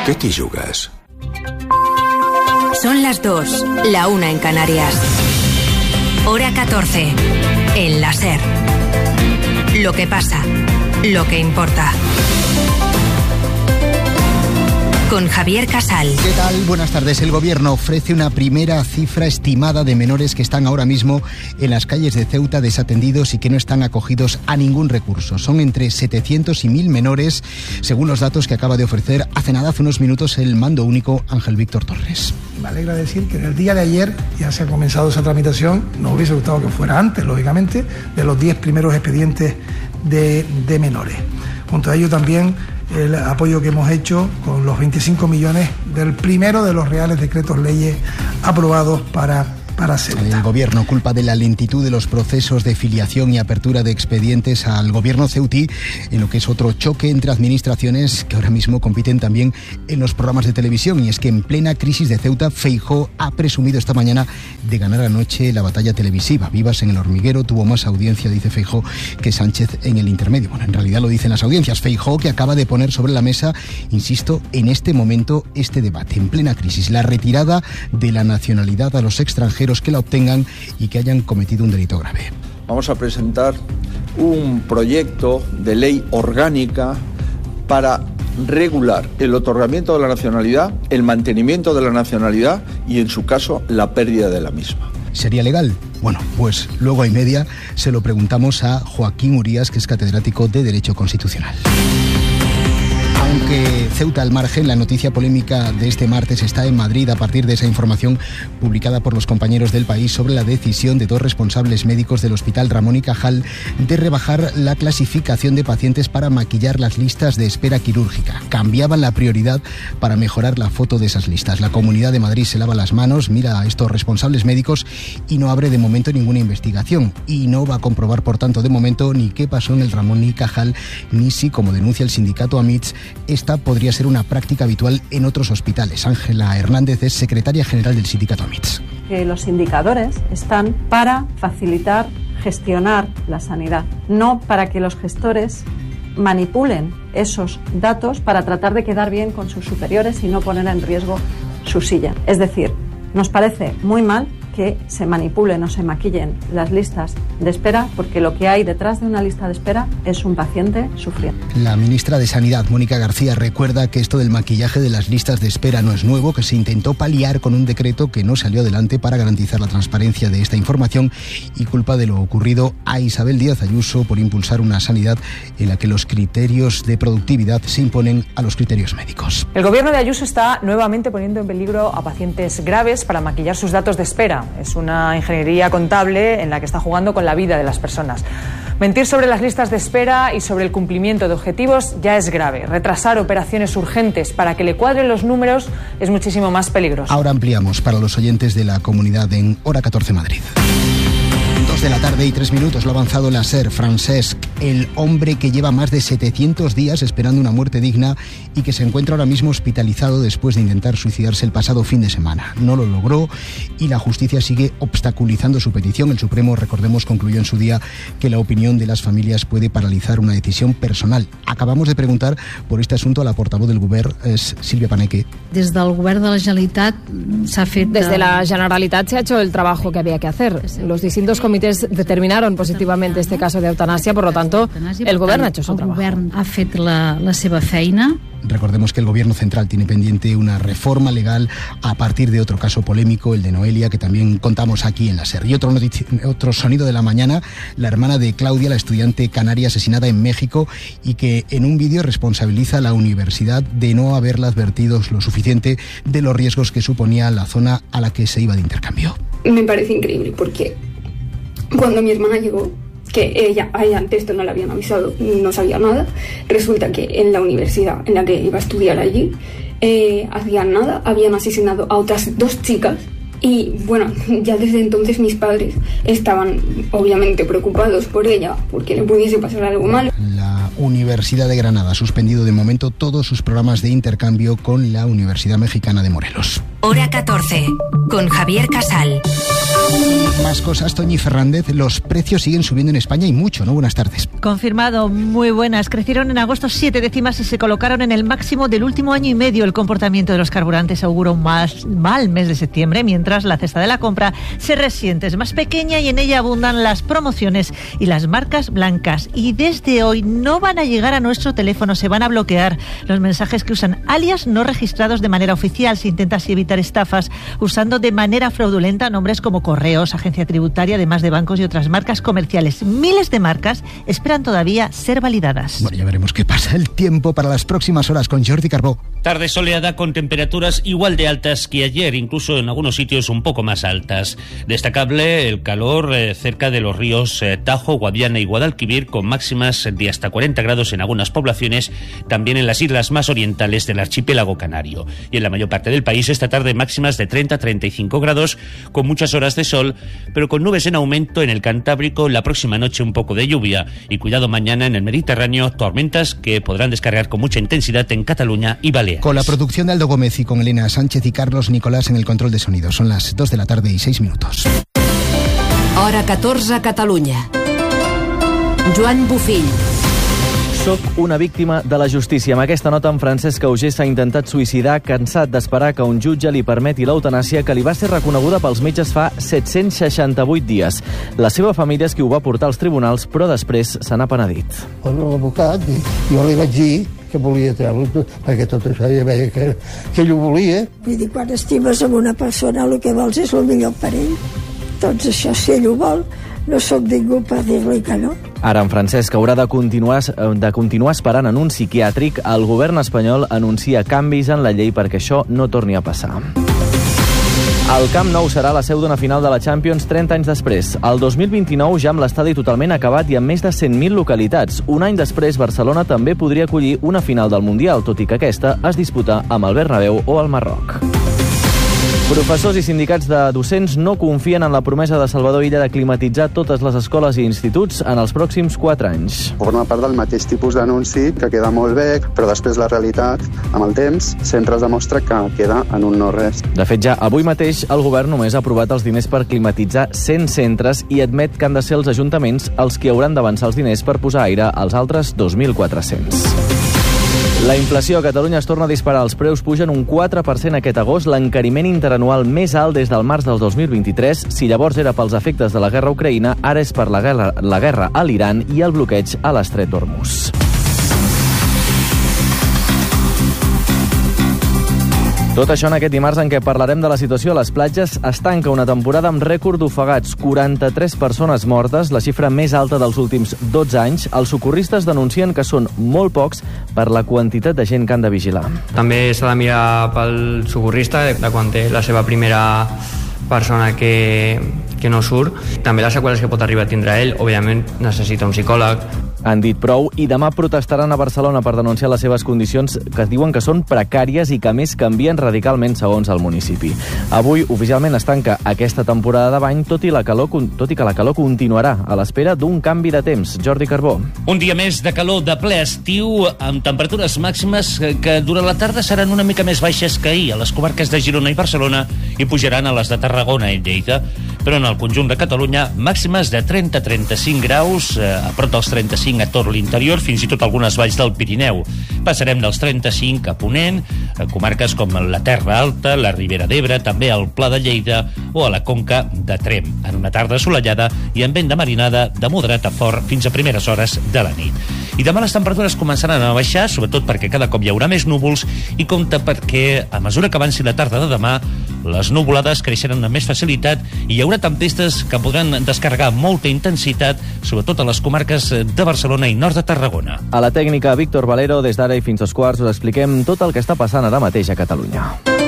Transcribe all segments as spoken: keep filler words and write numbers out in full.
Què t'hi jugues? Son las dos, la una en Canarias. Hora catorce, en la SER. Lo que pasa, lo que importa. Con Javier Casal. ¿Qué tal? Buenas tardes. El Gobierno ofrece una primera cifra estimada de menores que están ahora mismo en las calles de Ceuta desatendidos y que no están acogidos a ningún recurso. Son entre setecientos y mil menores, según los datos que acaba de ofrecer hace nada, hace unos minutos, el mando único Ángel Víctor Torres. Me alegra decir que en el día de ayer ya se ha comenzado esa tramitación. Nos hubiese gustado que fuera antes, lógicamente, de los diez primeros expedientes de, de menores. Junto a ello también el apoyo que hemos hecho con los veinticinco millones del primero de los reales decretos leyes aprobados para para Ceuta. El Gobierno culpa de la lentitud de los procesos de filiación y apertura de expedientes al Gobierno ceutí, en lo que es otro choque entre administraciones que ahora mismo compiten también en los programas de televisión. Y es que en plena crisis de Ceuta, Feijóo ha presumido esta mañana de ganar anoche la batalla televisiva. Vivas en el Hormiguero tuvo más audiencia, dice Feijóo, que Sánchez en el intermedio. Bueno, en realidad lo dicen las audiencias. Feijóo, que acaba de poner sobre la mesa, insisto, en este momento este debate, en plena crisis, la retirada de la nacionalidad a los extranjeros que la obtengan y que hayan cometido un delito grave. Vamos a presentar un proyecto de ley orgánica para regular el otorgamiento de la nacionalidad, el mantenimiento de la nacionalidad y, en su caso, la pérdida de la misma. ¿Sería legal? Bueno, pues luego y media se lo preguntamos a Joaquín Urías, que es catedrático de Derecho Constitucional. Aunque Ceuta al margen, la noticia polémica de este martes está en Madrid a partir de esa información publicada por los compañeros del País sobre la decisión de dos responsables médicos del Hospital Ramón y Cajal de rebajar la clasificación de pacientes para maquillar las listas de espera quirúrgica. Cambiaban la prioridad para mejorar la foto de esas listas. La Comunidad de Madrid se lava las manos, mira a estos responsables médicos y no abre de momento ninguna investigación. Y no va a comprobar, por tanto, de momento ni qué pasó en el Ramón y Cajal, ni si, como denuncia el sindicato AMITS, esta podría ser una práctica habitual en otros hospitales. Ángela Hernández es secretaria general del sindicato AMITS. Que los indicadores están para facilitar, gestionar la sanidad, no para que los gestores manipulen esos datos para tratar de quedar bien con sus superiores y no poner en riesgo su silla. Es decir, nos parece muy mal que se manipulen o se maquillen las listas de espera, porque lo que hay detrás de una lista de espera es un paciente sufriendo. La ministra de Sanidad, Mónica García, recuerda que esto del maquillaje de las listas de espera no es nuevo, que se intentó paliar con un decreto que no salió adelante para garantizar la transparencia de esta información, y culpa de lo ocurrido a Isabel Díaz Ayuso por impulsar una sanidad en la que los criterios de productividad se imponen a los criterios médicos. El gobierno de Ayuso está nuevamente poniendo en peligro a pacientes graves para maquillar sus datos de espera. Es una ingeniería contable en la que está jugando con la vida de las personas. Mentir sobre las listas de espera y sobre el cumplimiento de objetivos ya es grave. Retrasar operaciones urgentes para que le cuadren los números es muchísimo más peligroso. Ahora ampliamos para los oyentes de la comunidad en Hora catorce Madrid. Dos de la tarde y tres minutos, lo ha avanzado la SER. Francesc, el hombre que lleva más de setecientos días esperando una muerte digna y que se encuentra ahora mismo hospitalizado después de intentar suicidarse el pasado fin de semana. No lo logró y la justicia sigue obstaculizando su petición. El Supremo, recordemos, concluyó en su día que la opinión de las familias puede paralizar una decisión personal. Acabamos de preguntar por este asunto a la portavoz del Govern, es Sílvia Paneque. Desde el Govern de la Generalitat se ha fet... Desde la Generalitat se ha hecho el trabajo que había que hacer. Los distintos comités determinaron positivamente este caso de eutanasia, por lo tanto, el Gobierno ha hecho su trabajo. El Govern ha fet la, la seva feina. Recordemos que el Gobierno central tiene pendiente una reforma legal a partir de otro caso polémico, el de Noelia, que también contamos aquí en la SER. Y otro, notici- otro sonido de la mañana, la hermana de Claudia, la estudiante canaria asesinada en México y que en un vídeo responsabiliza a la universidad de no haberla advertido lo suficiente de los riesgos que suponía la zona a la que se iba de intercambio. Me parece increíble porque cuando mi hermana llegó, que ella, a ella antes esto no le habían avisado, no sabía nada, resulta que en la universidad en la que iba a estudiar allí, eh, hacían nada, habían asesinado a otras dos chicas y bueno, ya desde entonces mis padres estaban obviamente preocupados por ella, porque le pudiese pasar algo malo. La Universidad de Granada ha suspendido de momento todos sus programas de intercambio con la Universidad Mexicana de Morelos. Hora catorce, con Javier Casal. Más cosas, Toñi Fernández, los precios siguen subiendo en España y mucho, ¿no? Buenas tardes. Confirmado, muy buenas. Crecieron en agosto siete décimas y se colocaron en el máximo del último año y medio. El comportamiento de los carburantes augura un más, mal mes de septiembre, mientras la cesta de la compra se resiente. Es más pequeña y en ella abundan las promociones y las marcas blancas. Y desde hoy no van a llegar a nuestro teléfono, se van a bloquear los mensajes que usan alias no registrados de manera oficial. Se intenta así evitar estafas usando de manera fraudulenta nombres como Correos, Agencia Tributaria, además de bancos y otras marcas comerciales. Miles de marcas esperan todavía ser validadas. Bueno, ya veremos qué pasa. El tiempo para las próximas horas con Jordi Carbó. Tarde soleada con temperaturas igual de altas que ayer, incluso en algunos sitios un poco más altas. Destacable el calor eh, cerca de los ríos eh, Tajo, Guadiana y Guadalquivir, con máximas de hasta cuarenta grados en algunas poblaciones, también en las islas más orientales del archipiélago canario. Y en la mayor parte del país esta tarde máximas de treinta a treinta y cinco grados, con muchas horas de sol, pero con nubes en aumento en el Cantábrico. La próxima noche un poco de lluvia y cuidado mañana en el Mediterráneo, tormentas que podrán descargar con mucha intensidad en Cataluña y Baleares. Con la producción de Aldo Gómez y con Elena Sánchez y Carlos Nicolás en el control de sonido. Son las dos de la tarde y seis minutos. Hora catorze, Catalunya. Joan Bufill. Soc una víctima de la justícia. Amb aquesta nota, en Francesc Auger s'ha intentat suïcidar, cansat d'esperar que un jutge li permeti l'eutanàsia que li va ser reconeguda pels metges fa set-cents seixanta-vuit dies. La seva família és qui ho va portar als tribunals, però després se n'ha penedit. L'advocat, jo li vaig dir que volia treure, perquè tot això ja veia que, que ell ho volia. Vull dir, quan estimes amb una persona el que vols és el millor per ell. Doncs això, si ell ho vol, no sóc ningú per dir-li que no. Ara en Francesc haurà de continuar, de continuar esperant en un psiquiàtric. El govern espanyol anuncia canvis en la llei perquè això no torni a passar. El Camp Nou serà la seu d'una final de la Champions trenta anys després. El dos mil vint-i-nou ja amb l'estadi totalment acabat i amb més de cent mil localitats. Un any després, Barcelona també podria acollir una final del Mundial, tot i que aquesta es disputa amb el Bernabéu o el Marroc. Professors i sindicats de docents no confien en la promesa de Salvador Illa de climatitzar totes les escoles i instituts en els pròxims quatre anys. Forma part del mateix tipus d'anunci que queda molt bé, però després la realitat, amb el temps, sempre es demostra que queda en un no-res. De fet, ja avui mateix el govern només ha aprovat els diners per climatitzar cent centres i admet que han de ser els ajuntaments els qui hauran d'avançar els diners per posar aire als altres dos mil quatre-cents. La inflació a Catalunya es torna a disparar. Els preus pugen un quatre per cent aquest agost, l'encariment interanual més alt des del març del dos mil vint-i-tres. Si llavors era pels efectes de la guerra a Ucraïna, ara és per la guerra, la guerra a l'Iran i el bloqueig a l'estret d'Hormuz. Tot això en aquest dimarts en què parlarem de la situació a les platges. Es tanca una temporada amb rècord d'ofegats, quaranta-tres persones mortes, la xifra més alta dels últims dotze anys. Els socorristes denuncien que són molt pocs per la quantitat de gent que han de vigilar. També s'ha de mirar pel socorrista de quan té la seva primera persona que, que no surt. També les seqüeles que pot arribar a tindre ell, òbviament necessita un psicòleg. Han dit prou i demà protestaran a Barcelona per denunciar les seves condicions que diuen que són precàries i que a més canvien radicalment segons el municipi. Avui oficialment es tanca aquesta temporada de bany, tot i, la calor, tot i que la calor continuarà a l'espera d'un canvi de temps. Jordi Carbó. Un dia més de calor de ple estiu amb temperatures màximes que durant la tarda seran una mica més baixes que ahir a les comarques de Girona i Barcelona i pujaran a les de Tarragona i Lleida. Però en el conjunt de Catalunya màximes de trenta a trenta-cinc graus, eh, a prop dels trenta-cinc a tot l'interior, fins i tot algunes valls del Pirineu. Passarem dels trenta-cinc a Ponent, a comarques com la Terra Alta, la Ribera d'Ebre, també al Pla de Lleida o a la Conca de Tremp, en una tarda assolellada i amb vent de marinada de moderat a fort fins a primeres hores de la nit. I demà les temperatures començaran a baixar, sobretot perquè cada cop hi haurà més núvols i compte perquè a mesura que avanci la tarda de demà les nuvolades creixeran amb més facilitat i hi haurà tempestes que podran descarregar molta intensitat, sobretot a les comarques de Barcelona i nord de Tarragona. A la tècnica, Víctor Valero, des d'ara i fins als quarts us expliquem tot el que està passant ara mateix a Catalunya.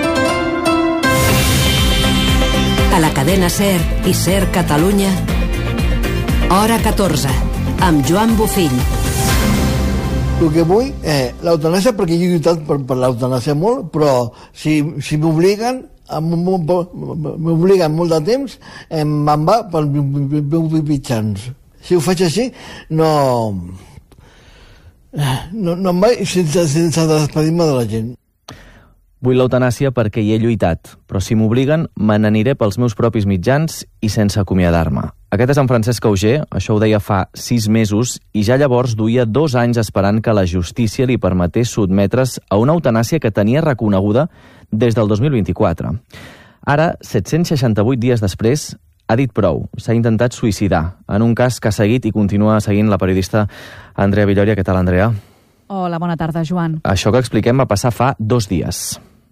A la cadena SER i SER Catalunya, hora catorze, amb Joan Bufill. El que vull, eh, l'eutanàsia, perquè jo he lluitat per, per l'eutanàsia molt, però si, si m'obliguen, m'obliguen molt de temps, me'n va pels meus mitjans. Si ho faig així, no... No, no em vaig sense, sense despedir-me de la gent. Vull l'eutanàsia perquè hi he lluitat, però si m'obliguen, me n'aniré pels meus propis mitjans i sense acomiadar-me. Aquest és en Francesc Auger, això ho deia fa sis mesos, i ja llavors duia dos anys esperant que la justícia li permetés sotmetre's a una eutanàsia que tenia reconeguda des del dos mil vint-i-quatre. Ara, set-cents seixanta-vuit dies després, ha dit prou. S'ha intentat suïcidar, en un cas que ha seguit i continua seguint la periodista Andrea Villoria. Què tal, Andrea? Hola, bona tarda, Joan. Això que expliquem va passar fa dos dies.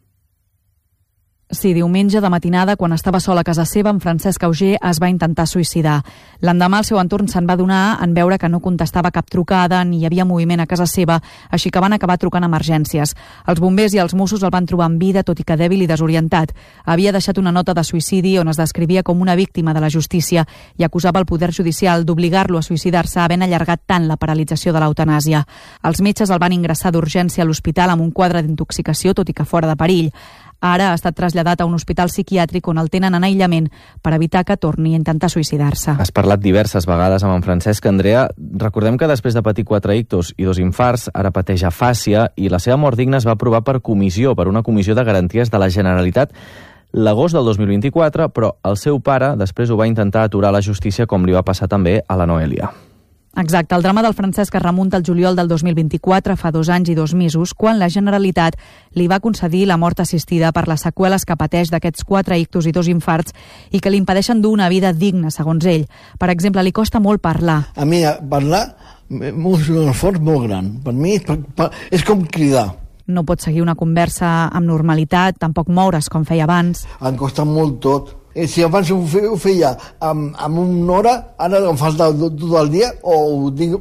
Sí, diumenge de matinada, quan estava sol a casa seva, en Francesc Auger es va intentar suïcidar. L'endemà el seu entorn se'n va adonar en veure que no contestava cap trucada ni hi havia moviment a casa seva, així que van acabar trucant a emergències. Els bombers i els Mossos el van trobar en vida, tot i que dèbil i desorientat. Havia deixat una nota de suïcidi on es descrivia com una víctima de la justícia i acusava el poder judicial d'obligar-lo a suïcidar-se havent allargat tant la paralització de l'eutanàsia. Els metges el van ingressar d'urgència a l'hospital amb un quadre d'intoxicació, tot i que fora de perill. Ara ha estat traslladat a un hospital psiquiàtric on el tenen en aïllament per evitar que torni a intentar suïcidar-se. Has parlat diverses vegades amb en Francesc. Andrea, recordem que després de patir quatre ictus i dos infarts, ara pateix afàsia i la seva mort digna es va aprovar per comissió, per una comissió de garanties de la Generalitat l'agost del dos mil vint-i-quatre, però el seu pare després ho va intentar aturar a la justícia, com li va passar també a la Noelia. Exacte, el drama del Francesc es remunta al juliol del dos mil vint-i-quatre, fa dos anys i dos mesos, quan la Generalitat li va concedir la mort assistida per les seqüeles que pateix d'aquests quatre ictus i dos infarts i que li impedeixen dur una vida digna, segons ell. Per exemple, li costa molt parlar. A mi parlar és un esforç molt gran. Per mi és com cridar. No pot seguir una conversa amb normalitat, tampoc moure's com feia abans. Em costa molt tot. Si abans ho feia, ho feia amb, amb una hora, ara em falta tot el dia, o ho tinc,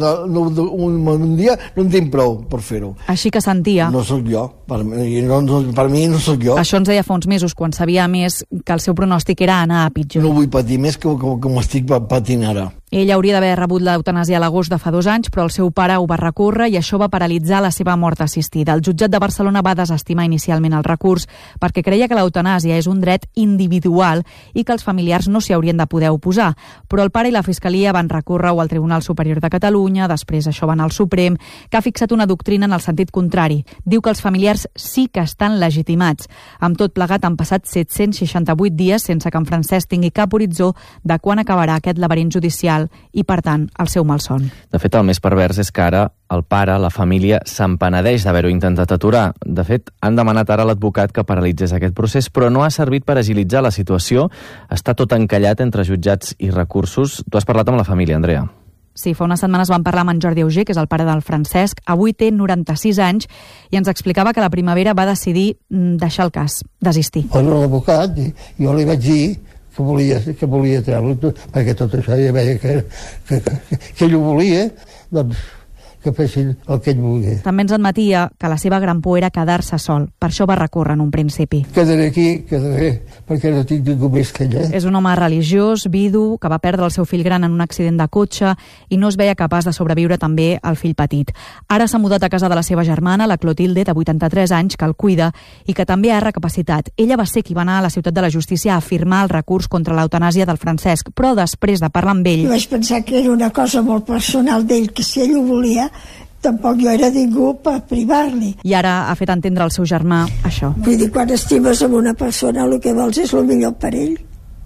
un, un dia no en tinc prou per fer-ho. Així que sentia. No sóc jo, per, no, no, per mi no sóc jo. Això ens deia fa uns mesos, quan sabia més que el seu pronòstic era anar a pitjor. No vull patir més que com, com estic patint ara. Ell hauria d'haver rebut l'eutanàsia a l'agost de fa dos anys, però el seu pare ho va recórrer i això va paralitzar la seva mort assistida. El jutjat de Barcelona va desestimar inicialment el recurs perquè creia que l'eutanàsia és un dret individual i que els familiars no s'hi haurien de poder oposar. Però el pare i la Fiscalia van recórrer-ho al Tribunal Superior de Catalunya, després això va anar al Suprem, que ha fixat una doctrina en el sentit contrari. Diu que els familiars sí que estan legitimats. Amb tot plegat han passat set-cents seixanta-vuit dies sense que en Francesc tingui cap horitzó de quan acabarà aquest laberint judicial i, per tant, el seu malson. De fet, el més pervers és que ara el pare, la família, se'n penedeix d'haver-ho intentat aturar. De fet, han demanat ara a l'advocat que paralitzés aquest procés, però no ha servit per agilitzar la situació. Està tot encallat entre jutjats i recursos. Tu has parlat amb la família, Andrea. Sí, fa unes setmanes vam parlar amb en Jordi Auger, que és el pare del Francesc. Avui té noranta-sis anys i ens explicava que la primavera va decidir deixar el cas, desistir. Bueno, l'advocat, jo li vaig dir que volia, que volia treure-ho, perquè tot això ja veia que, que, que, que ell ho volia, doncs que fessin el que ell vulgui. També ens admetia que la seva gran por era quedar-se sol, per això va recórrer en un principi. Quedaré aquí, quedaré, perquè no tinc ningú més que ella. És un home religiós, vidu, que va perdre el seu fill gran en un accident de cotxe i no es veia capaç de sobreviure també al fill petit. Ara s'ha mudat a casa de la seva germana, la Clotilde, de vuitanta-tres anys, que el cuida i que també ha recapacitat. Ella va ser qui va anar a la Ciutat de la Justícia a firmar el recurs contra l'eutanàsia del Francesc, però després de parlar amb ell... Jo vaig pensar que era una cosa molt personal d'ell, que si ell ho volia, tampoc jo era ningú per privar-li. I ara ha fet entendre al seu germà això. Vull dir, quan estimes amb una persona, el que vols és el millor per ell.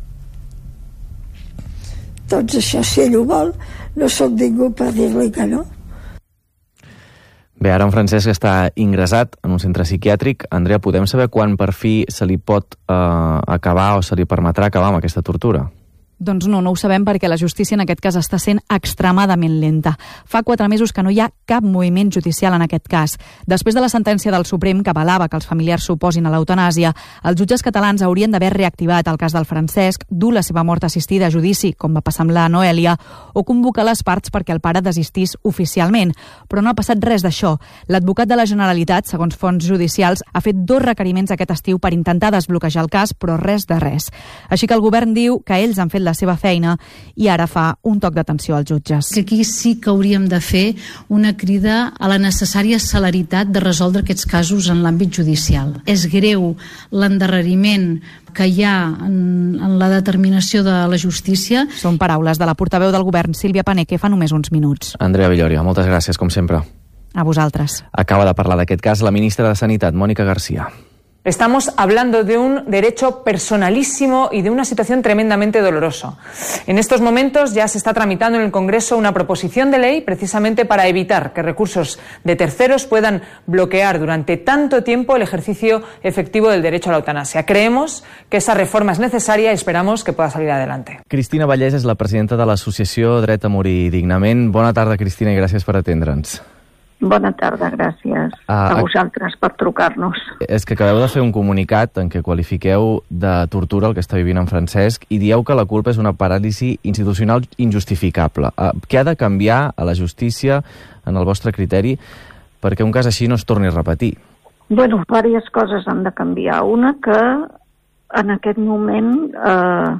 Doncs això, si ell ho vol, no sóc ningú per dir-li que no. Bé, ara en Francesc està ingressat en un centre psiquiàtric. Andrea, podem saber quan per fi se li pot eh, acabar o se li permetrà acabar amb aquesta tortura? Doncs no, no ho sabem perquè la justícia en aquest cas està sent extremadament lenta. Fa quatre mesos que no hi ha cap moviment judicial en aquest cas. Després de la sentència del Suprem que avalava que els familiars s'oposin a l'eutanàsia, els jutges catalans haurien d'haver reactivat el cas del Francesc, dur la seva mort assistida a judici, com va passar amb la Noelia, o convocar les parts perquè el pare desistís oficialment. Però no ha passat res d'això. L'advocat de la Generalitat, segons fonts judicials, ha fet dos requeriments aquest estiu per intentar desbloquejar el cas, però res de res. Així que el govern diu que ells han fet la la seva feina i ara fa un toc d'atenció als jutges. Que aquí sí que hauríem de fer una crida a la necessària celeritat de resoldre aquests casos en l'àmbit judicial. És greu l'endarreriment que hi ha en, en la determinació de la justícia. Són paraules de la portaveu del govern, Sílvia Paneque, fa només uns minuts. Andrea Villoria, moltes gràcies, com sempre. A vosaltres. Acaba de parlar d'aquest cas la ministra de Sanitat, Mònica Garcia. Estamos hablando de un derecho personalísimo y de una situación tremendamente dolorosa. En estos momentos ya se está tramitando en el Congreso una proposición de ley precisamente para evitar que recursos de terceros puedan bloquear durante tanto tiempo el ejercicio efectivo del derecho a la eutanasia. Creemos que esa reforma es necesaria y esperamos que pueda salir adelante. Cristina Vallès és la presidenta de l'associació Dret a Morir Dignament. Bona tarda, Cristina, i gràcies per atendre'ns. Bona tarda, gràcies Ah, a vosaltres per trucar-nos. És que acabeu de fer un comunicat en què qualifiqueu de tortura el que està vivint en Francesc i dieu que la culpa és una paràlisi institucional injustificable. Uh, què ha de canviar a la justícia, en el vostre criteri, perquè un cas així no es torni a repetir? Bueno, diverses coses han de canviar. Una, que en aquest moment eh,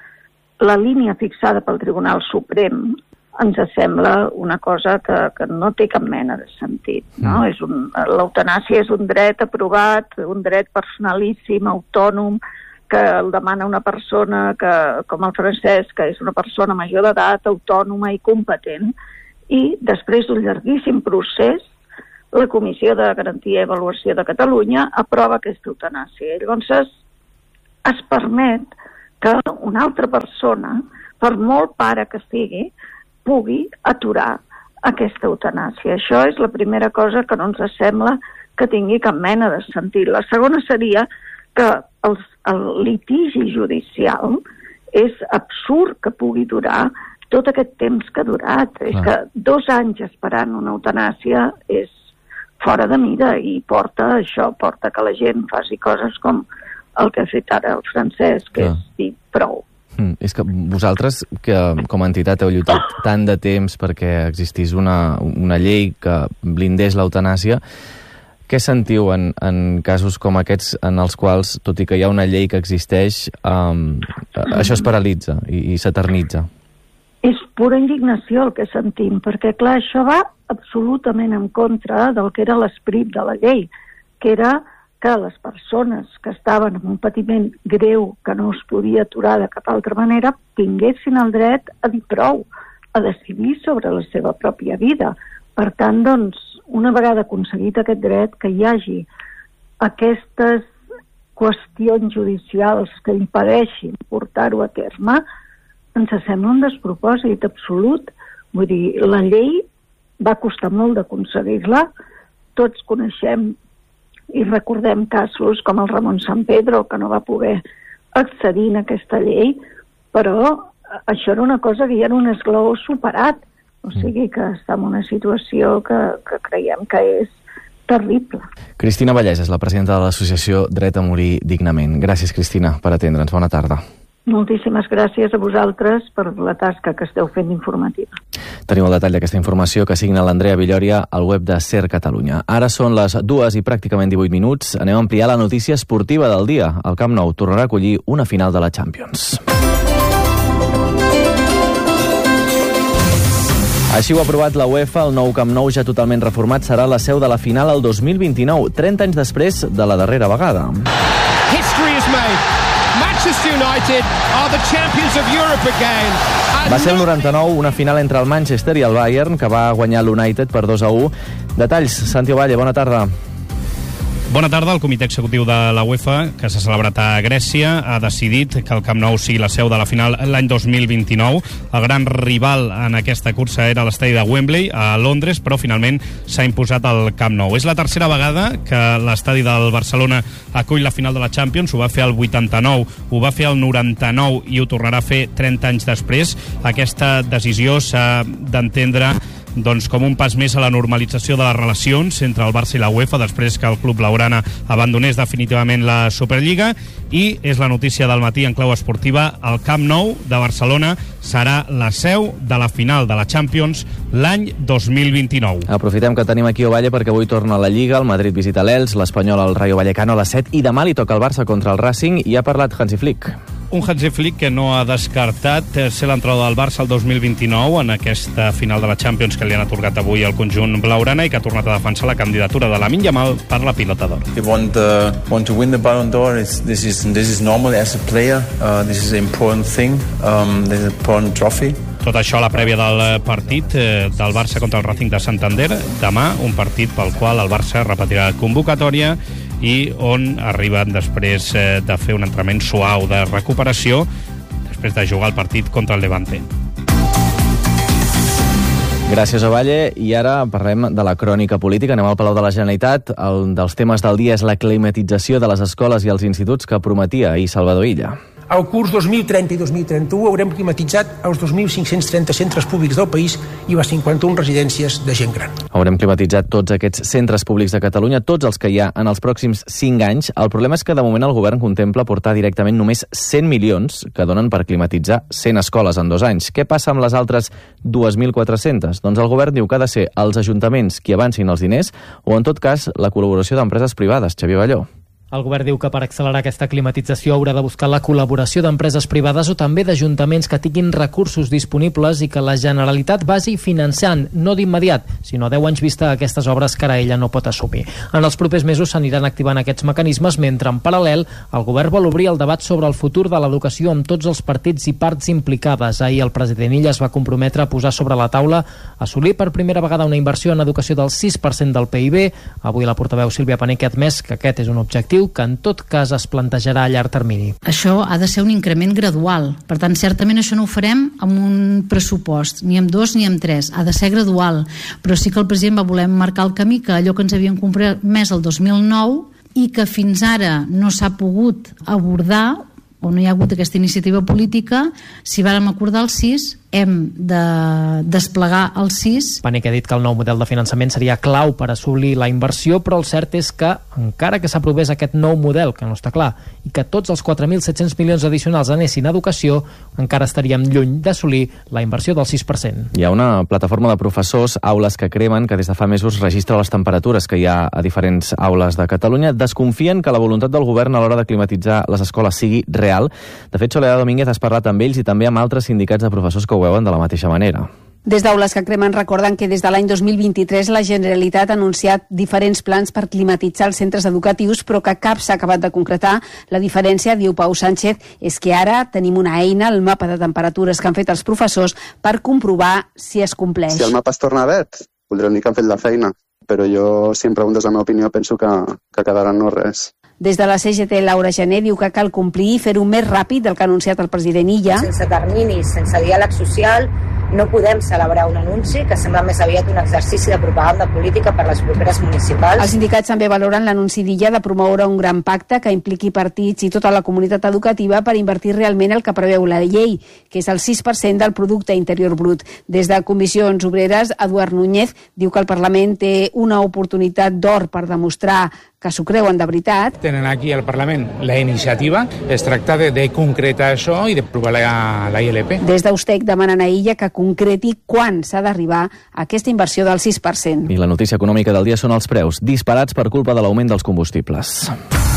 la línia fixada pel Tribunal Suprem ens sembla una cosa que, que no té cap mena de sentit. No? Mm. És un, l'eutanàsia és un dret aprovat, un dret personalíssim, autònom, que el demana una persona que, com el Francesc, que és una persona major d'edat, autònoma i competent, i després d'un llarguíssim procés, la Comissió de Garantia i Avaluació de Catalunya aprova aquesta eutanàsia. Llavors es, es permet que una altra persona, per molt pare que sigui, pugui aturar aquesta eutanàsia. Això és la primera cosa que no ens sembla que tingui cap mena de sentit. La segona seria que els, el litigi judicial és absurd que pugui durar tot aquest temps que ha durat. Ah. És que dos anys esperant una eutanàsia és fora de mida i porta això, porta que la gent faci coses com el que ha fet ara el Francesc, que ah. és dir prou. Mm, és que vosaltres, que com a entitat heu lluitat tant de temps perquè existís una, una llei que blindés l'eutanàsia, què sentiu en, en casos com aquests en els quals, tot i que hi ha una llei que existeix, um, això es paralitza i, i s'eternitza? És pura indignació el que sentim, perquè clar, això va absolutament en contra del que era l'esperit de la llei, que era que les persones que estaven amb un patiment greu que no es podia aturar de cap altra manera tinguessin el dret a dir prou, a decidir sobre la seva pròpia vida. Per tant, doncs, una vegada aconseguit aquest dret, que hi hagi aquestes qüestions judicials que impedeixin portar-ho a terme, ens sembla un despropòsit absolut. Vull dir, la llei va costar molt d'aconseguir-la, tots coneixem i recordem casos com el Ramon San Pedro, que no va poder accedir a aquesta llei, però això era una cosa que ja era un esglaó superat. O sigui que està en una situació que, que creiem que és terrible. Cristina Vallès és la presidenta de l'associació Dret a Morir Dignament. Gràcies, Cristina, per atendre'ns. Bona tarda. Moltíssimes gràcies a vosaltres per la tasca que esteu fent informativa. Tenim el detall d'aquesta informació que signa l'Andrea Villòria al web de SER Catalunya. Ara són les dues i pràcticament divuit minuts. Anem a ampliar la notícia esportiva del dia. El Camp Nou tornarà a acollir una final de la Champions. Així ho ha aprovat la UEFA. El nou Camp Nou, ja totalment reformat, serà la seu de la final el dos mil vint-i-nou, trenta anys després de la darrera vegada. History is made. Manchester United are the champions of Europe again. Va ser el noranta-nou, una final entre el Manchester i el Bayern, que va guanyar l'United per dos a u. Detalls, Santi Ovalle, bona tarda. Bona tarda. El comitè executiu de la UEFA, que s'ha celebrat a Grècia, ha decidit que el Camp Nou sigui la seu de la final l'any dos mil vint-i-nou. El gran rival en aquesta cursa era l'estadi de Wembley, a Londres, però finalment s'ha imposat el Camp Nou. És la tercera vegada que l'estadi del Barcelona acull la final de la Champions. Ho va fer el vuitanta-nou, ho va fer el noranta-nou i ho tornarà a fer trenta anys després. Aquesta decisió s'ha d'entendre doncs, com un pas més a la normalització de les relacions entre el Barça i la UEFA després que el club blaugrana abandonés definitivament la Superliga. I és la notícia del matí en clau esportiva: el Camp Nou de Barcelona serà la seu de la final de la Champions l'any dos mil vint-i-nou. Aprofitem que tenim aquí Ovalle perquè avui torna a la Lliga. El Madrid visita l'Elx, l'Espanyol al Rayo Vallecano a les set i demà li toca al Barça contra el Racing i ha parlat Hansi Flick. Un Hansi Flick que no ha descartat ser l'entrenador del Barça el dos mil vint-i-nou en aquesta final de la Champions que li han atorgat avui al conjunt blaugrana i que ha tornat a defensar la candidatura de Lamine Yamal per la pilota d'or. We want, uh, want to win the Ballon d'Or. It's, this, is, this is normal as a player. Uh, this is an important thing. Um, this is an important trophy. Tot això a la prèvia del partit eh, del Barça contra el Racing de Santander. Demà, un partit pel qual el Barça repetirà convocatòria i on arriben després eh, de fer un entrenament suau de recuperació després de jugar el partit contra el Levante. Gràcies, Ovalle. I ara parlem de la crònica política. Anem al Palau de la Generalitat. Un dels temes del dia és la climatització de les escoles i els instituts que prometia ahir Salvador Illa. Al curs dos mil trenta i dos mil trenta-u haurem climatitzat els dos mil cinc-cents trenta centres públics del país i les cinquanta-una residències de gent gran. Haurem climatitzat tots aquests centres públics de Catalunya, tots els que hi ha en els pròxims cinc anys. El problema és que de moment el govern contempla portar directament només cent milions que donen per climatitzar cent escoles en dos anys. Què passa amb les altres dos mil quatre-cents? Doncs el govern diu que ha de ser els ajuntaments qui avancin els diners o, en tot cas, la col·laboració d'empreses privades. Xavier Balló. El govern diu que per accelerar aquesta climatització haurà de buscar la col·laboració d'empreses privades o també d'ajuntaments que tinguin recursos disponibles i que la Generalitat vagi finançant, no d'immediat, sinó a deu anys vista aquestes obres que ara ella no pot assumir. En els propers mesos s'aniran activant aquests mecanismes, mentre en paral·lel el govern vol obrir el debat sobre el futur de l'educació amb tots els partits i parts implicades. Ahir el president Illa es va comprometre a posar sobre la taula assolir per primera vegada una inversió en educació del sis per cent del P I B. Avui la portaveu Sílvia Pané ha admès que aquest és un objectiu que en tot cas es plantejarà a llarg termini. Això ha de ser un increment gradual. Per tant, certament això no ho farem amb un pressupost, ni amb dos ni amb tres. Ha de ser gradual. Però sí que el president va voler marcar el camí que allò que ens havíem compromès el dos mil nou i que fins ara no s'ha pogut abordar o no hi ha hagut aquesta iniciativa política, si vàrem acordar el sis, hem de desplegar el sis. Pané ha dit que el nou model de finançament seria clau per assolir la inversió, però el cert és que, encara que s'aprovés aquest nou model, que no està clar, i que tots els quatre mil set-cents milions addicionals anessin a educació, encara estaríem lluny d'assolir la inversió del sis per cent. Hi ha una plataforma de professors, Aules que Cremen, que des de fa mesos registra les temperatures que hi ha a diferents aules de Catalunya. Desconfien que la voluntat del govern a l'hora de climatitzar les escoles sigui real. De fet, Soledad Domínguez has parlat amb ells i també amb altres sindicats de professors que ho veuen de la mateixa manera. Des d'Aules que Cremen recorden que des de l'any dos mil vint-i-tres la Generalitat ha anunciat diferents plans per climatitzar els centres educatius, però que cap s'ha acabat de concretar. La diferència, diu Pau Sánchez, és que ara tenim una eina, el mapa de temperatures que han fet els professors, per comprovar si es compleix. Si el mapa es torna verd, voldrem dir que han fet la feina, però jo, si em preguntes la meva opinió, penso que, que quedarà no res. Des de la C G T, Laura Gené diu que cal complir i fer-ho més ràpid del que ha anunciat el president Illa. Sense terminis, sense diàleg social, no podem celebrar un anunci que sembla més aviat un exercici de propaganda política per les properes municipals. Els sindicats també valoren l'anunci d'Illa de promoure un gran pacte que impliqui partits i tota la comunitat educativa per invertir realment el que preveu la llei, que és el sis per cent del producte interior brut. Des de Comissions Obreres, Eduard Núñez diu que el Parlament té una oportunitat d'or per demostrar que s'ho creuen de veritat. Tenen aquí al Parlament la iniciativa, es tracta de, de concretar això i d'aprovar la, la I L P. Des d'Eustec demanen a Illa que concreti quan s'ha d'arribar a aquesta inversió del sis per cent. I la notícia econòmica del dia són els preus, disparats per culpa de l'augment dels combustibles.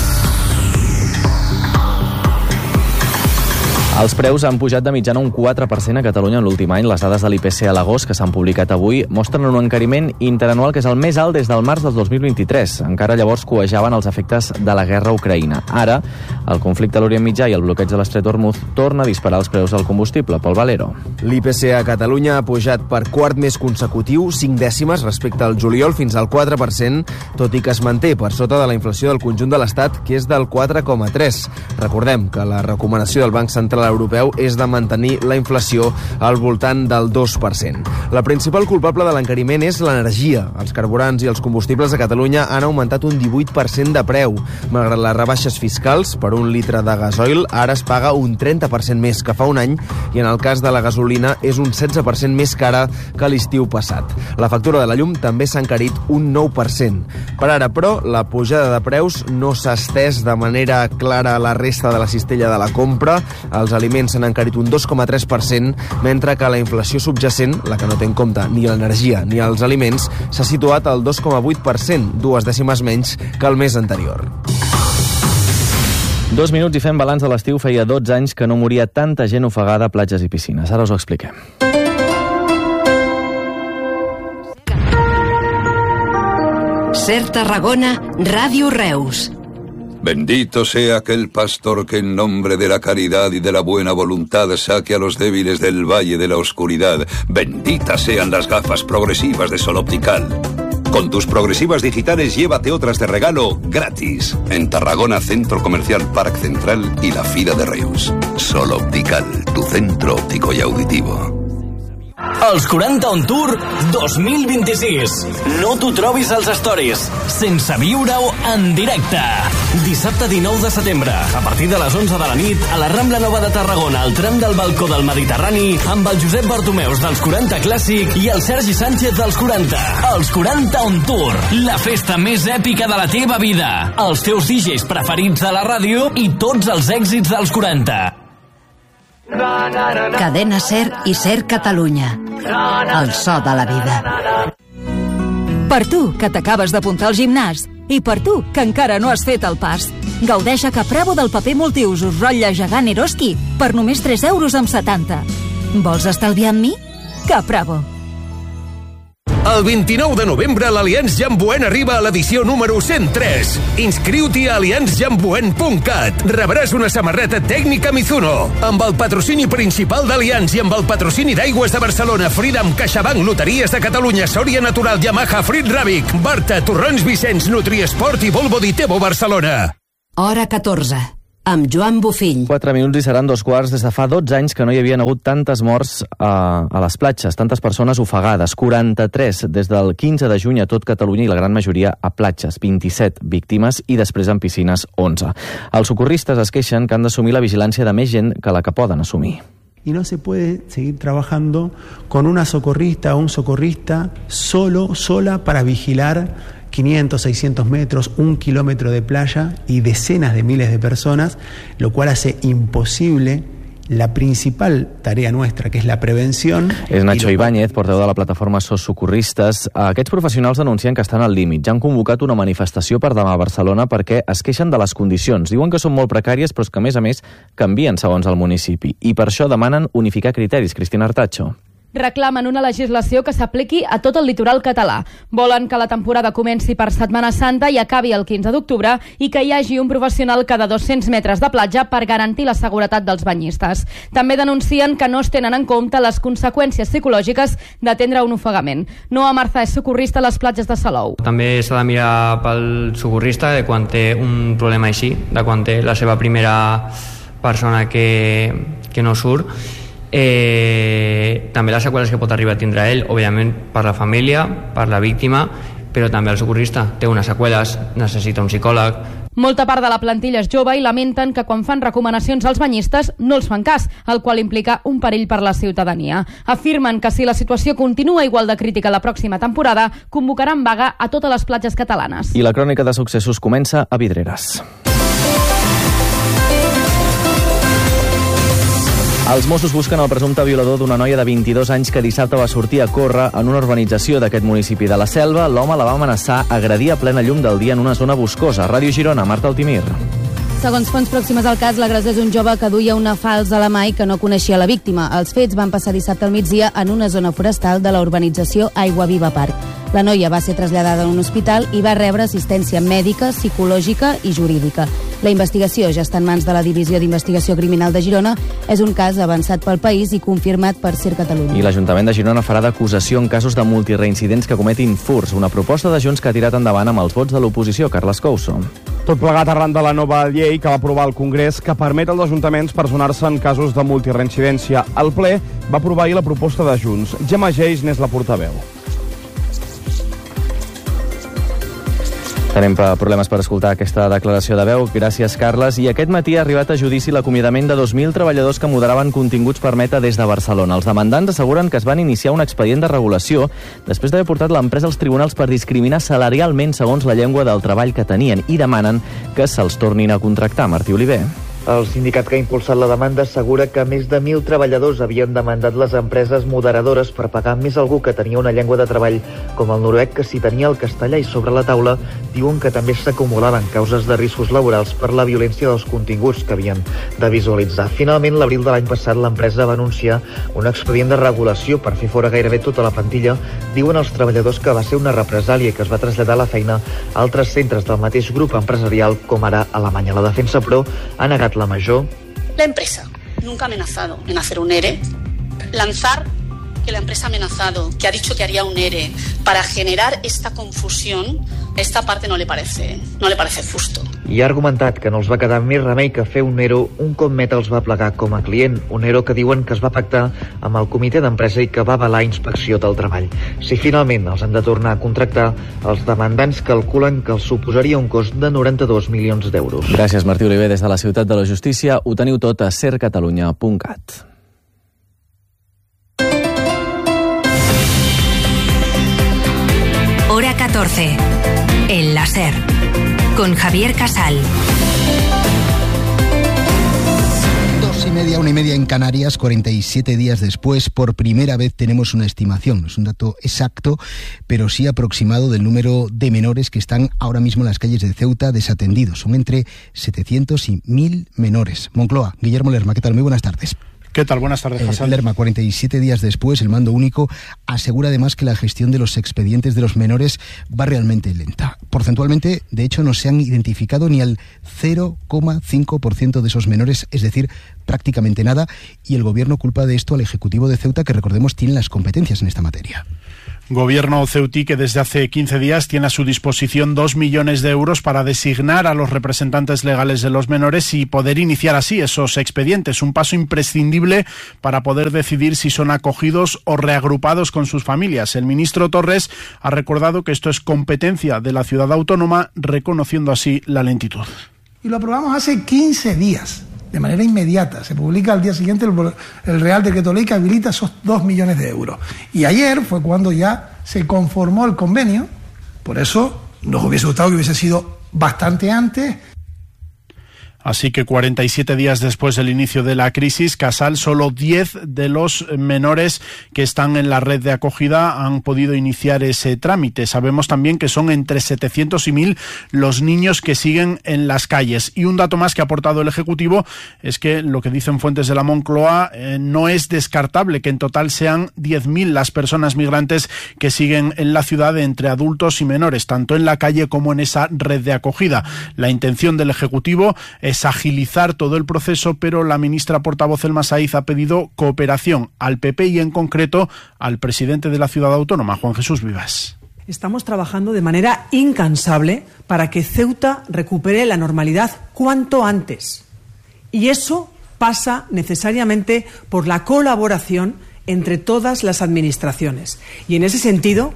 Els preus han pujat de mitjana un quatre per cent a Catalunya en l'últim any. Les dades de l'I P C a l'agost, que s'han publicat avui, mostren un encariment interanual que és el més alt des del març del dos mil vint-i-tres. Encara llavors coejaven els efectes de la guerra a Ucraïna. Ara, el conflicte a l'Orient Mitjà i el bloqueig de l'Estret d'Hormuz torna a disparar els preus del combustible. Pol Valero. L'I P C a Catalunya ha pujat per quart mes consecutiu, cinc dècimes respecte al juliol fins al quatre per cent, tot i que es manté per sota de la inflació del conjunt de l'Estat, que és del quatre coma tres. Recordem que la recomanació del Banc Central Europeu és de mantenir la inflació al voltant del dos per cent. La principal culpable de l'encariment és l'energia. Els carburants i els combustibles a Catalunya han augmentat un divuit per cent de preu. Malgrat les rebaixes fiscals, per un litre de gasoil ara es paga un trenta per cent més que fa un any i en el cas de la gasolina és un setze per cent més cara que l'estiu passat. La factura de la llum també s'ha encarit un nou per cent. Per ara, però, la pujada de preus no s'ha estès de manera clara a la resta de la cistella de la compra. Els aliments s'han encarit un dos coma tres per cent, mentre que la inflació subjacent, la que no té en compte ni l'energia ni els aliments, s'ha situat al dos coma vuit per cent, dues dècimes menys que el mes anterior. Dos minuts i fem balanç de l'estiu. Feia dotze anys que no moria tanta gent ofegada a platges i piscines. Ara us ho expliquem. Ser Tarragona, Ràdio Reus. Bendito sea aquel pastor que en nombre de la caridad y de la buena voluntad saque a los débiles del valle de la oscuridad. Benditas sean las gafas progresivas de Sol Optical. Con tus progresivas digitales llévate otras de regalo gratis. En Tarragona, Centro Comercial Parc Central y la Fira de Reus. Sol Optical, tu centro óptico y auditivo. Els quaranta On Tour dos mil vint-i-sis. No t'ho trobis als stories, sense viure-ho en directe. Dissabte dinou de setembre, a partir de les onze de la nit, a la Rambla Nova de Tarragona, al tram del balcó del Mediterrani, amb el Josep Bartomeus dels quaranta Clàssic i el Sergi Sánchez dels quaranta. Els quaranta On Tour, la festa més èpica de la teva vida. Els teus D Js preferits de la ràdio i tots els èxits dels quaranta. Cadena Ser i Ser Catalunya. El so de la vida. Per tu, que t'acabes d'apuntar al gimnàs, i per tu, que encara no has fet el pas, gaudeix a Capravo del paper multiusos rotlle gegant Eroski per només tres euros amb setanta. Vols estalviar amb mi? Capravo. El vint-i-nou de novembre l'Allianz Jamboen arriba a l'edició número cent tres. Inscriu-t'hi a allianz jamboen punt cat. Rebràs una samarreta tècnica Mizuno. Amb el patrocini principal d'Allianz i amb el patrocini d'Aigües de Barcelona, Freedom, CaixaBank, Loteries de Catalunya, Sòria Natural, Yamaha, Frit Ràbic, Barta, Torrons Vicenç, Nutriesport i Volvo Ditebo Barcelona. Hora catorze. Amb Joan Bofill. quatre minuts i seran dos quarts. Des de fa dotze anys que no hi havien hagut tantes morts a, a les platges, tantes persones ofegades. quaranta-tres des del quinze de juny a tot Catalunya i la gran majoria a platges. vint-i-set víctimes i després en piscines onze. Els socorristes es queixen que han d'assumir la vigilància de més gent que la que poden assumir. Y no se puede seguir trabajando con una socorrista o un socorrista solo, sola para vigilar quinientos, seiscientos metros, un kilómetro de playa y decenas de miles de personas, lo cual hace imposible la principal tarea nuestra, que és la prevenció. És Nacho Ibáñez, portaveu de la plataforma SOS Socorristes. Aquests professionals denuncien que estan al límit. Ja han convocat una manifestació per demà a Barcelona perquè es queixen de les condicions. Diuen que són molt precàries, però és que, a més a més, canvien segons el municipi. I per això demanen unificar criteris. Cristina Artacho. Reclamen una legislació que s'apliqui a tot el litoral català. Volen que la temporada comenci per Setmana Santa i acabi el quinze d'octubre i que hi hagi un professional cada dos-cents metres de platja per garantir la seguretat dels banyistes. També denuncien que no es tenen en compte les conseqüències psicològiques d'atendre un ofegament. Noa Marza és socorrista a les platges de Salou. També s'ha de mirar pel socorrista de quan té un problema així, de quan té la seva primera persona que, que no surt. Eh, també les seqüeles que pot arribar a tindre ell, òbviament per la família, per la víctima, però també el socorrista té unes seqüeles, necessita un psicòleg. Molta part de la plantilla és jove i lamenten que quan fan recomanacions als banyistes no els fan cas, el qual implica un perill per la ciutadania. Afirmen que si la situació continua igual de crítica la pròxima temporada, convocaran vaga a totes les platges catalanes. I la crònica de successos comença a Vidreres. Els Mossos busquen el presumpte violador d'una noia de vint-i-dos anys que dissabte va sortir a córrer en una urbanització d'aquest municipi de la Selva. L'home la va amenaçar, agredir a plena llum del dia en una zona boscosa. Ràdio Girona, Marta Altimir. Segons fonts pròximes al cas, l'agressor és un jove que duia una falsa a la mà i que no coneixia la víctima. Els fets van passar dissabte al migdia en una zona forestal de la urbanització Aigua Viva Park. La noia va ser traslladada a un hospital i va rebre assistència mèdica, psicològica i jurídica. La investigació ja està en mans de la Divisió d'Investigació Criminal de Girona. És un cas avançat pel país i confirmat per Ser Catalunya. I l'Ajuntament de Girona farà d'acusació en casos de multireincidents que cometin furts. Una proposta de Junts que ha tirat endavant amb els vots de l'oposició. Carles Couso. Tot plegat arran de la nova llei que va aprovar el Congrés que permet als ajuntaments personar-se en casos de multireincidència. El ple va aprovar ahir la proposta de Junts. Gemma Geis n'és la portaveu. Tenim problemes per escoltar aquesta declaració de veu. Gràcies, Carles. I aquest matí ha arribat a judici l'acomiadament de dos mil treballadors que moderaven continguts per Meta des de Barcelona. Els demandants asseguren que es van iniciar un expedient de regulació després d'haver portat l'empresa als tribunals per discriminar salarialment segons la llengua del treball que tenien i demanen que se'ls tornin a contractar. Martí Oliver. El sindicat que ha impulsat la demanda assegura que més de mil treballadors havien demandat les empreses moderadores per pagar més algú que tenia una llengua de treball com el noruec que si tenia el castellà i sobre la taula diuen que també s'acumulaven causes de riscos laborals per la violència dels continguts que havien de visualitzar. Finalment, l'abril de l'any passat, l'empresa va anunciar un expedient de regulació per fer fora gairebé tota la plantilla. Diuen els treballadors que va ser una represàlia i que es va traslladar la feina a altres centres del mateix grup empresarial com ara Alemanya. La defensa, però, ha negat la major. La empresa nunca ha amenazado en hacer un E R E, lanzar que la empresa ha amenazado, que ha dicho que haría un ERE para generar esta confusión, esta parte no le parece, no le parece justo. I ha argumentat que no els va quedar més remei que fer un ERO un cop Meta els va plegar com a client, un ERO que diuen que es va pactar amb el comitè d'empresa i que va avalar Inspecció del Treball. Si finalment els han de tornar a contractar, els demandants calculen que els suposaria un cost de noranta-dos milions d'euros. Gràcies, Martí Oliver, des de la Ciutat de la Justícia. Ho teniu tot a ser catalunya punt cat. Hora catorce. El láser. Con Javier Casal. Dos y media, una y media en Canarias, cuarenta y siete días después, por primera vez tenemos una estimación. No es un dato exacto, pero sí aproximado del número de menores que están ahora mismo en las calles de Ceuta desatendidos. Son entre setecientos y mil menores. Moncloa, Guillermo Lerma, ¿qué tal? Muy buenas tardes. ¿Qué tal? Buenas tardes, Hassan. Eh, Lerma, cuarenta y siete días después, el mando único asegura además que la gestión de los expedientes de los menores va realmente lenta. Porcentualmente, de hecho, no se han identificado ni al cero coma cinco por ciento de esos menores, es decir, prácticamente nada, y el Gobierno culpa de esto al Ejecutivo de Ceuta, que recordemos tiene las competencias en esta materia. Gobierno ceutí que desde hace quince días tiene a su disposición dos millones de euros para designar a los representantes legales de los menores y poder iniciar así esos expedientes, un paso imprescindible para poder decidir si son acogidos o reagrupados con sus familias. El ministro Torres ha recordado que esto es competencia de la ciudad autónoma, reconociendo así la lentitud. Y lo aprobamos hace quince días. De manera inmediata. Se publica al día siguiente el, el Real Decreto Ley que habilita esos dos millones de euros. Y ayer fue cuando ya se conformó el convenio. Por eso nos hubiese gustado que hubiese sido bastante antes. Así que cuarenta y siete días después del inicio de la crisis, Casal, solo diez de los menores que están en la red de acogida han podido iniciar ese trámite. Sabemos también que son entre setecientos y mil los niños que siguen en las calles. Y un dato más que ha aportado el Ejecutivo es que lo que dicen fuentes de la Moncloa eh, no es descartable que en total sean diez mil las personas migrantes que siguen en la ciudad entre adultos y menores, tanto en la calle como en esa red de acogida. La intención del Ejecutivo es es agilizar todo el proceso, pero la ministra portavoz Elma Saiz ha pedido cooperación al P P y en concreto al presidente de la ciudad autónoma, Juan Jesús Vivas. Estamos trabajando de manera incansable para que Ceuta recupere la normalidad cuanto antes. Y eso pasa necesariamente por la colaboración entre todas las administraciones. Y en ese sentido,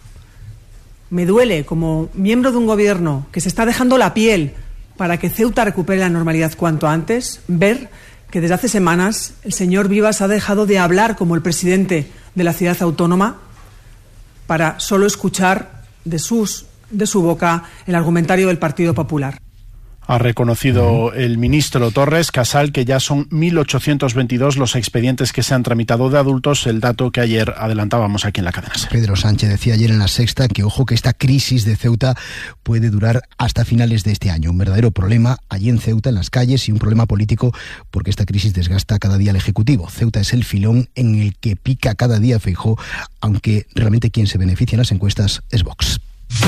me duele como miembro de un gobierno que se está dejando la piel para que Ceuta recupere la normalidad cuanto antes, ver que desde hace semanas el señor Vivas ha dejado de hablar como el presidente de la ciudad autónoma para solo escuchar de, sus, de su boca el argumentario del Partido Popular. Ha reconocido el ministro Torres, Casal, que ya son mil ochocientos veintidós los expedientes que se han tramitado de adultos, el dato que ayer adelantábamos aquí en la cadena SER. Pedro Sánchez decía ayer en La Sexta que ojo que esta crisis de Ceuta puede durar hasta finales de este año. Un verdadero problema allí en Ceuta, en las calles, y un problema político porque esta crisis desgasta cada día al Ejecutivo. Ceuta es el filón en el que pica cada día Feijóo, aunque realmente quien se beneficia en las encuestas es Vox.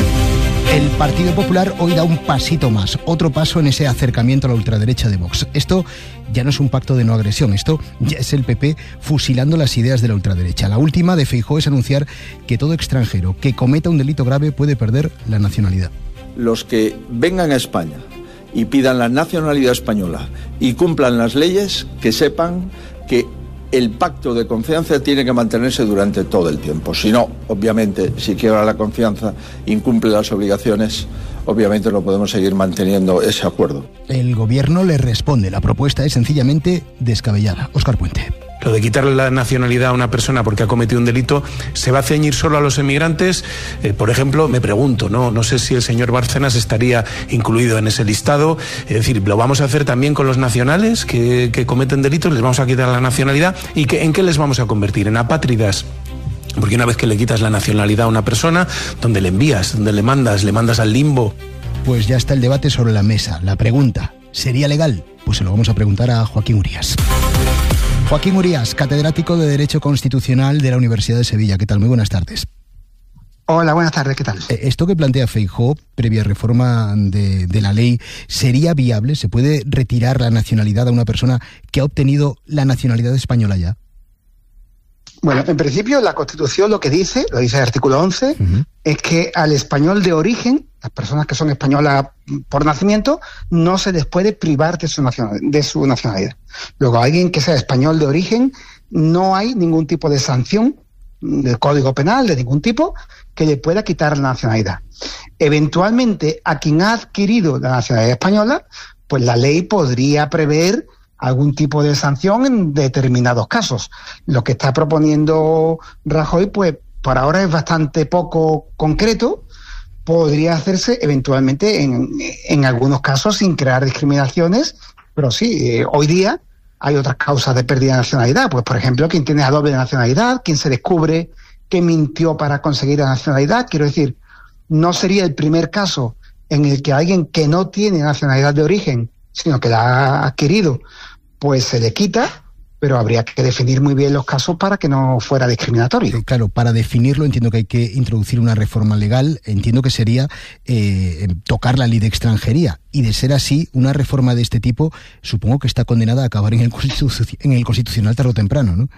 El Partido Popular hoy da un pasito más, otro paso en ese acercamiento a la ultraderecha de Vox. Esto ya no es un pacto de no agresión, esto ya es el P P fusilando las ideas de la ultraderecha. La última de Feijóo es anunciar que todo extranjero que cometa un delito grave puede perder la nacionalidad. Los que vengan a España y pidan la nacionalidad española y cumplan las leyes, que sepan que el pacto de confianza tiene que mantenerse durante todo el tiempo. Si no, obviamente, si quiebra la confianza, incumple las obligaciones, obviamente no podemos seguir manteniendo ese acuerdo. El gobierno le responde. La propuesta es sencillamente descabellada. Óscar Puente. Lo de quitarle la nacionalidad a una persona porque ha cometido un delito, ¿se va a ceñir solo a los emigrantes? Eh, por ejemplo, me pregunto, ¿no? no sé si el señor Bárcenas estaría incluido en ese listado. Es decir, ¿lo vamos a hacer también con los nacionales que, que cometen delitos? ¿Les vamos a quitar la nacionalidad? ¿Y que, en qué les vamos a convertir? ¿En apátridas? Porque una vez que le quitas la nacionalidad a una persona, ¿dónde le envías? ¿Dónde le mandas? ¿Le mandas al limbo? Pues ya está el debate sobre la mesa. La pregunta, ¿sería legal? Pues se lo vamos a preguntar a Joaquín Urías. Joaquín Urías, catedrático de Derecho Constitucional de la Universidad de Sevilla. ¿Qué tal? Muy buenas tardes. Hola, buenas tardes. ¿Qué tal? Esto que plantea Feijóo, previa reforma de, de la ley, ¿sería viable? ¿Se puede retirar la nacionalidad a una persona que ha obtenido la nacionalidad española ya? Bueno, en principio la Constitución lo que dice, lo dice el artículo once, uh-huh. es que al español de origen, las personas que son españolas por nacimiento, no se les puede privar de su, nacional, de su nacionalidad. Luego, a alguien que sea español de origen, no hay ningún tipo de sanción del Código Penal, de ningún tipo, que le pueda quitar la nacionalidad. Eventualmente, a quien ha adquirido la nacionalidad española, pues la ley podría prever algún tipo de sanción en determinados casos. Lo que está proponiendo Rajoy, pues por ahora es bastante poco concreto. Podría hacerse eventualmente en, en algunos casos sin crear discriminaciones, pero sí, eh, hoy día hay otras causas de pérdida de nacionalidad. Pues, por ejemplo, quien tiene a doble nacionalidad, quien se descubre que mintió para conseguir la nacionalidad. Quiero decir, no sería el primer caso en el que alguien que no tiene nacionalidad de origen, sino que la ha adquirido, pues se le quita, pero habría que definir muy bien los casos para que no fuera discriminatorio. Eh, claro, para definirlo entiendo que hay que introducir una reforma legal, entiendo que sería eh, tocar la ley de extranjería, y de ser así, una reforma de este tipo supongo que está condenada a acabar en el, constitu- en el Constitucional tarde o temprano, ¿no?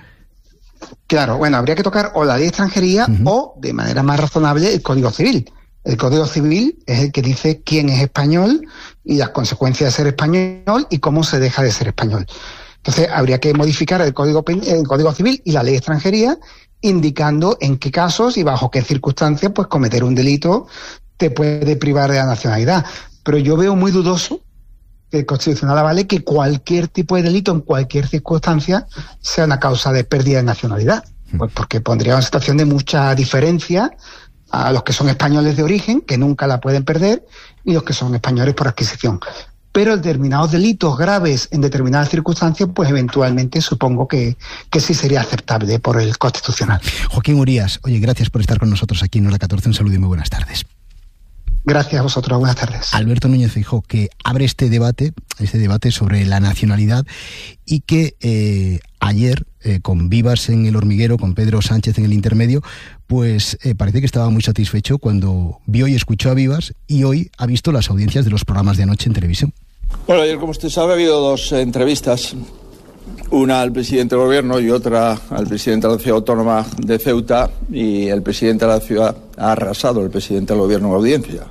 Claro, bueno, habría que tocar o la ley de extranjería uh-huh. o, de manera más razonable, el Código Civil. El Código Civil es el que dice quién es español y las consecuencias de ser español y cómo se deja de ser español. Entonces, habría que modificar el Código, el Código Civil y la Ley de Extranjería, indicando en qué casos y bajo qué circunstancias pues cometer un delito te puede privar de la nacionalidad. Pero yo veo muy dudoso que el Constitucional avale que cualquier tipo de delito en cualquier circunstancia sea una causa de pérdida de nacionalidad. Pues porque pondría una situación de mucha diferencia a los que son españoles de origen, que nunca la pueden perder, y los que son españoles por adquisición. Pero determinados delitos graves en determinadas circunstancias, pues eventualmente supongo que, que sí sería aceptable por el Constitucional. Joaquín Urías, oye, gracias por estar con nosotros aquí en Hora catorce. Un saludo y muy buenas tardes. Gracias a vosotros, buenas tardes. Alberto Núñez Feijóo, que abre este debate, este debate sobre la nacionalidad, y que eh, ayer, eh, con Vivas en el hormiguero, con Pedro Sánchez en el intermedio, pues eh, parece que estaba muy satisfecho cuando vio y escuchó a Vivas, y hoy ha visto las audiencias de los programas de anoche en televisión. Bueno, ayer, como usted sabe, ha habido dos eh, entrevistas, una al presidente del gobierno y otra al presidente de la ciudad autónoma de Ceuta, y el presidente de la ciudad ha arrasado el presidente del gobierno en audiencia.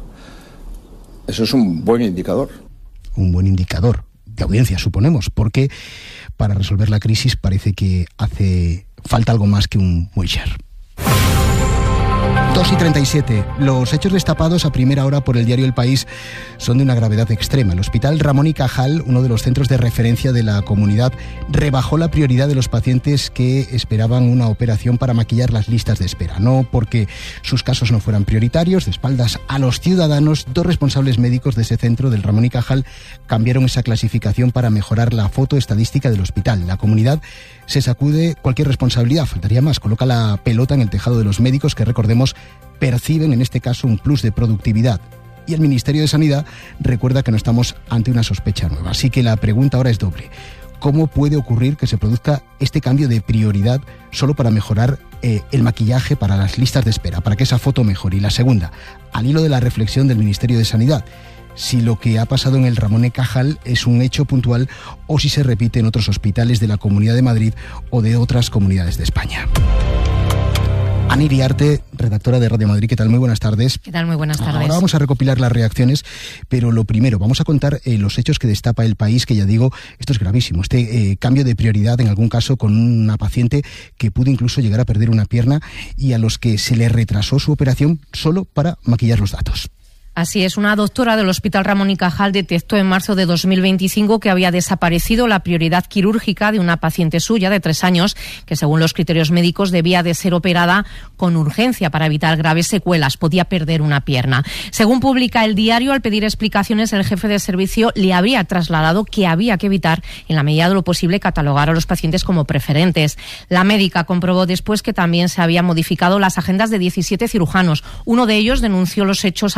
Eso es un buen indicador. Un buen indicador de audiencia, suponemos, porque para resolver la crisis parece que hace falta algo más que un Moixer. dos y treinta y siete. Los hechos destapados a primera hora por el diario El País son de una gravedad extrema. El Hospital Ramón y Cajal, uno de los centros de referencia de la comunidad, rebajó la prioridad de los pacientes que esperaban una operación para maquillar las listas de espera. No porque sus casos no fueran prioritarios, de espaldas a los ciudadanos, dos responsables médicos de ese centro, del Ramón y Cajal, cambiaron esa clasificación para mejorar la foto estadística del hospital. La comunidad se sacude cualquier responsabilidad, faltaría más, coloca la pelota en el tejado de los médicos que, recordemos, perciben en este caso un plus de productividad. Y el Ministerio de Sanidad recuerda que no estamos ante una sospecha nueva. Así que la pregunta ahora es doble. ¿Cómo puede ocurrir que se produzca este cambio de prioridad solo para mejorar eh, el maquillaje para las listas de espera, para que esa foto mejore? Y la segunda, al hilo de la reflexión del Ministerio de Sanidad, si lo que ha pasado en el Ramón y Cajal es un hecho puntual o si se repite en otros hospitales de la Comunidad de Madrid o de otras comunidades de España. Ana Iriarte, redactora de Radio Madrid, ¿qué tal? Muy buenas tardes. ¿Qué tal? Muy buenas tardes. Ahora vamos a recopilar las reacciones, pero lo primero, vamos a contar eh, los hechos que destapa El País, que ya digo, esto es gravísimo, este eh, cambio de prioridad en algún caso con una paciente que pudo incluso llegar a perder una pierna y a los que se le retrasó su operación solo para maquillar los datos. Así es, una doctora del Hospital Ramón y Cajal detectó en marzo de dos mil veinticinco que había desaparecido la prioridad quirúrgica de una paciente suya de tres años que, según los criterios médicos, debía de ser operada con urgencia para evitar graves secuelas. Podía perder una pierna. Según publica El Diario, al pedir explicaciones, el jefe de servicio le habría trasladado que había que evitar, en la medida de lo posible, catalogar a los pacientes como preferentes. La médica comprobó después que también se habían modificado las agendas de diecisiete cirujanos. Uno de ellos denunció los hechos a la gerencia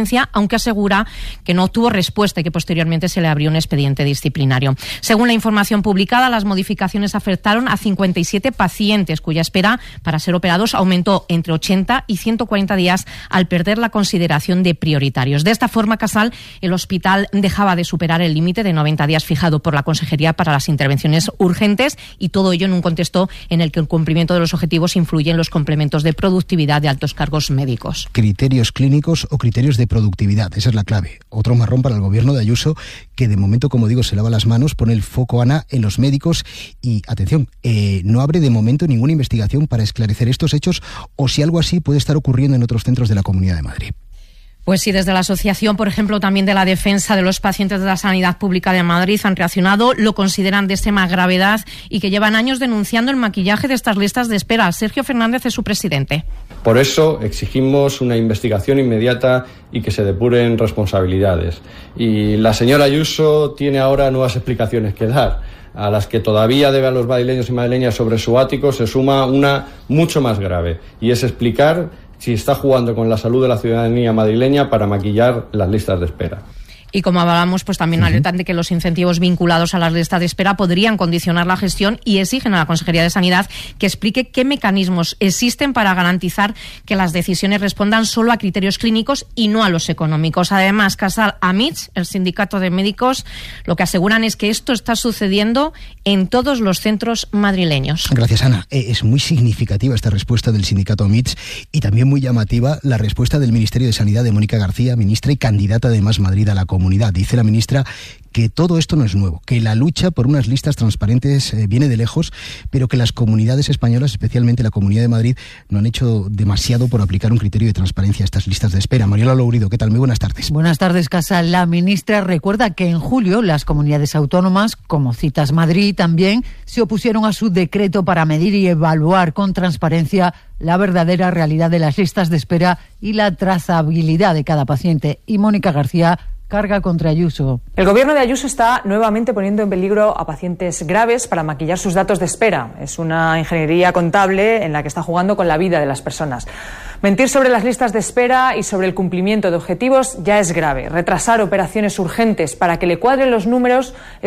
comparecencia, aunque asegura que no obtuvo respuesta y que posteriormente se le abrió un expediente disciplinario. Según la información publicada, las modificaciones afectaron a cincuenta y siete pacientes cuya espera para ser operados aumentó entre ochenta y ciento cuarenta días al perder la consideración de prioritarios. De esta forma, Casal, el hospital dejaba de superar el límite de noventa días fijado por la Consejería para las intervenciones urgentes, y todo ello en un contexto en el que el cumplimiento de los objetivos influye en los complementos de productividad de altos cargos médicos. Criterios clínicos o criterios de productividad, esa es la clave. Otro marrón para el gobierno de Ayuso, que de momento, como digo, se lava las manos, pone el foco, Ana, en los médicos y, atención, eh, no abre de momento ninguna investigación para esclarecer estos hechos o si algo así puede estar ocurriendo en otros centros de la Comunidad de Madrid. Pues sí, desde la asociación, por ejemplo, también de la defensa de los pacientes de la sanidad pública de Madrid han reaccionado, lo consideran de extrema gravedad y que llevan años denunciando el maquillaje de estas listas de espera. Sergio Fernández es su presidente. Por eso exigimos una investigación inmediata y que se depuren responsabilidades. Y la señora Ayuso tiene ahora nuevas explicaciones que dar, a las que todavía debe a los madrileños y madrileñas sobre su ático se suma una mucho más grave, y es explicar si está jugando con la salud de la ciudadanía madrileña para maquillar las listas de espera. Y como hablábamos, pues también alertan de que los incentivos vinculados a las listas de espera podrían condicionar la gestión y exigen a la Consejería de Sanidad que explique qué mecanismos existen para garantizar que las decisiones respondan solo a criterios clínicos y no a los económicos. Además, Casal, Amitx, el sindicato de médicos, lo que aseguran es que esto está sucediendo en todos los centros madrileños. Gracias, Ana. Es muy significativa esta respuesta del sindicato Amitx y también muy llamativa la respuesta del Ministerio de Sanidad de Mónica García, ministra y candidata de Más Madrid a la Comunidad. Dice la ministra que todo esto no es nuevo, que la lucha por unas listas transparentes eh, viene de lejos, pero que las comunidades españolas, especialmente la Comunidad de Madrid, no han hecho demasiado por aplicar un criterio de transparencia a estas listas de espera. Mariola Lourido, ¿qué tal? Muy buenas tardes. Buenas tardes, Casal. La ministra recuerda que en julio las comunidades autónomas, como Citas Madrid también, se opusieron a su decreto para medir y evaluar con transparencia la verdadera realidad de las listas de espera y la trazabilidad de cada paciente. Y Mónica García carga contra Ayuso. El gobierno de Ayuso está nuevamente poniendo en peligro a pacientes graves para maquillar sus datos de espera. Es una ingeniería contable en la que está jugando con la vida de las personas. Mentir sobre las listas de espera y sobre el cumplimiento de objetivos ya es grave. Retrasar operaciones urgentes para que le cuadren los números es